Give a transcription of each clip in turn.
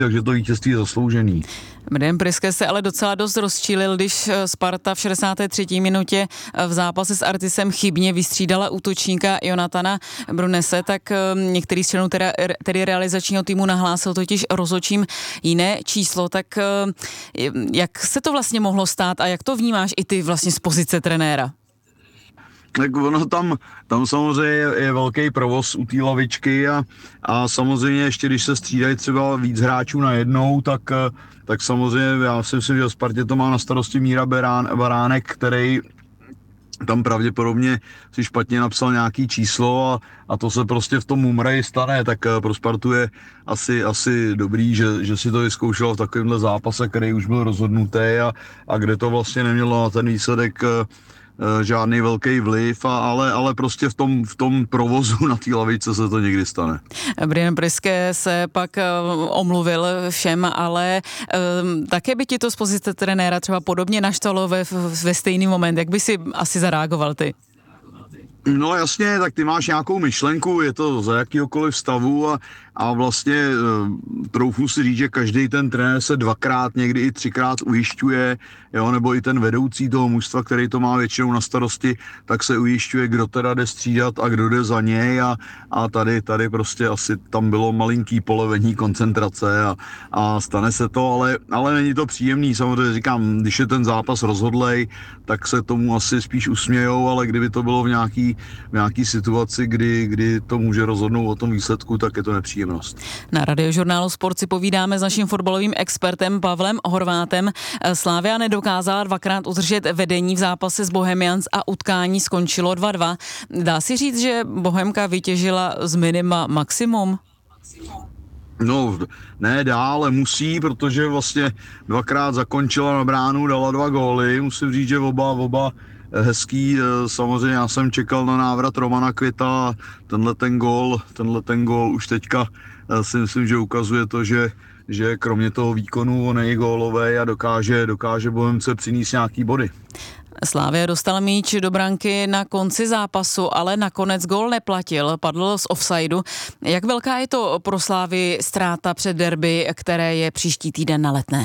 takže to vítězství je zasloužený. Brian Priske se ale docela dost rozčílil, když Sparta v 63. minutě v zápase s Artisem chybně vystřídala útočníka Jonatana Brunese, tak některý z členů tedy realizačního týmu nahlásil totiž rozhodčím jiné číslo. Tak jak se to vlastně mohlo stát a jak to vnímáš i ty vlastně z pozice trenéra? Tak ono tam samozřejmě je velký provoz u té lavičky a samozřejmě ještě když se střídají třeba víc hráčů najednou, tak samozřejmě já si myslím, že v Spartě to má na starosti Míra Baránek, který tam pravděpodobně si špatně napsal nějaký číslo a to se prostě v tom mumraji stane, tak pro Spartu je asi dobrý, že si to vyzkoušelo v takovémhle zápase, který už byl rozhodnutý a kde to vlastně nemělo na ten výsledek žádný velký vliv, ale prostě v tom provozu na té lavičce se to někdy stane. Brian Priske se pak omluvil všem, ale také by ti to z pozice trenéra třeba podobně naštvalo ve stejný moment. Jak by si asi zareagoval ty? No jasně, tak ty máš nějakou myšlenku, je to za jakýhokoliv stavu a vlastně troufnu si říct, že každý ten trenér se dvakrát, někdy i třikrát ujišťuje, jo, nebo i ten vedoucí toho mužstva, který to má většinou na starosti, tak se ujišťuje, kdo teda jde střídat a kdo jde za něj a tady prostě asi tam bylo malinký polevení koncentrace a stane se to, ale není to příjemný, samozřejmě říkám, když je ten zápas rozhodlej, tak se tomu asi spíš usmějou, ale kdyby to bylo v nějaký situaci, kdy to může rozhodnout o tom výsledku, tak je to nepříjemnost. Na Radiožurnálu Sport si povídáme s naším fotbalovým expertem Pavlem Horvátem. Slavia nedokázala dvakrát udržet vedení v zápase s Bohemians a utkání skončilo 2-2. Dá se říct, že Bohemka vytěžila z minima maximum? No, ne ale musí, protože vlastně dvakrát zakončila na bránu, dala 2 góly. Musím říct, že oba hezký. Samozřejmě já jsem čekal na návrat Romana Květa. Tenhle ten gól už teďka si myslím, že ukazuje to, že kromě toho výkonu on je gólový a dokáže Bohemce přinést nějaký body. Slavia dostal míč do branky na konci zápasu, ale nakonec gól neplatil, padl z offsideu. Jak velká je to pro Slavii ztráta před derby, které je příští týden na Letné?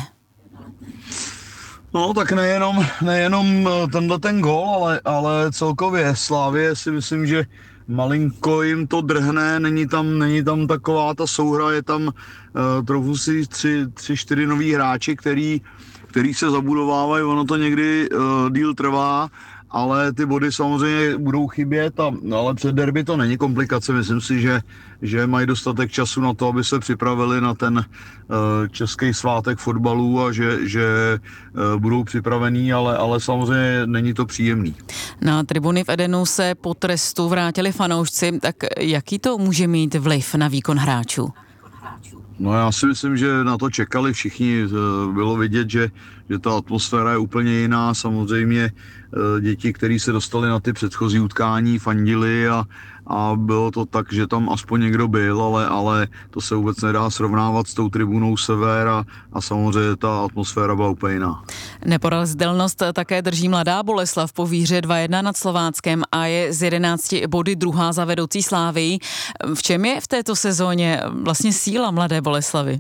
No tak nejenom tenhle ten gól, ale celkově Slavie si myslím, že malinko jim to drhne, není tam taková ta souhra, je tam trochu si 3-4 noví hráči, který se zabudovávají, ono to někdy díl trvá, ale ty body samozřejmě budou chybět, ale před derby to není komplikace, myslím si, že mají dostatek času na to, aby se připravili na ten český svátek fotbalu a že budou připravení, ale samozřejmě není to příjemný. Na tribuny v Edenu se po trestu vrátili fanoušci, tak jaký to může mít vliv na výkon hráčů? No já si myslím, že na to čekali všichni, bylo vidět, že ta atmosféra je úplně jiná, samozřejmě děti, které se dostali na ty předchozí utkání, fandili a bylo to tak, že tam aspoň někdo byl, ale to se vůbec nedá srovnávat s tou tribunou Sever a samozřejmě ta atmosféra byla úplně jiná. Neporazitelnost také drží Mladá Boleslav po výhře 2-1 nad Slováckem a je z 11 body druhá za vedoucí Slávií. V čem je v této sezóně vlastně síla Mladé Boleslavy?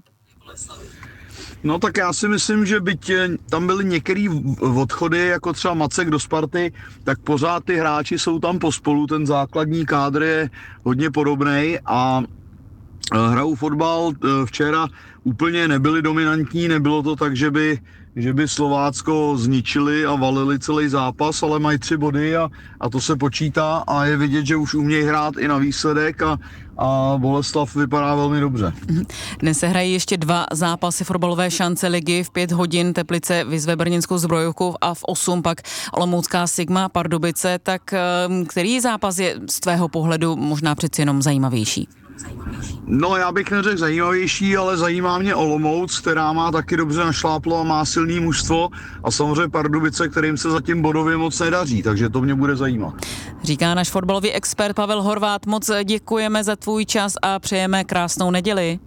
No tak já si myslím, že byť tam byly některé odchody, jako třeba Macek do Sparty, tak pořád ty hráči jsou tam pospolu, ten základní kádr je hodně podobnej a hrajou fotbal. Včera úplně nebyli dominantní, nebylo to tak, že by Slovácko zničili a valili celý zápas, ale mají 3 body a to se počítá a je vidět, že už umějí hrát i na výsledek a Boleslav vypadá velmi dobře. Dnes se hrají ještě 2 zápasy fotbalové šance ligy. V 5 hodin Teplice vyzve brněnskou Zbrojovku a v 8 pak olomoucká Sigma Pardubice. Tak který zápas je z tvého pohledu možná přeci jenom zajímavější? No já bych neřekl zajímavější, ale zajímá mě Olomouc, která má taky dobře našláplo a má silný mužstvo a samozřejmě Pardubice, kterým se zatím bodově moc nedaří, takže to mě bude zajímat. Říká náš fotbalový expert Pavel Horvát, moc děkujeme za tvůj čas a přejeme krásnou neděli.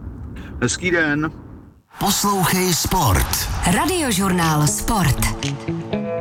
Hezký den. Poslouchej Sport. Radiožurnál Sport.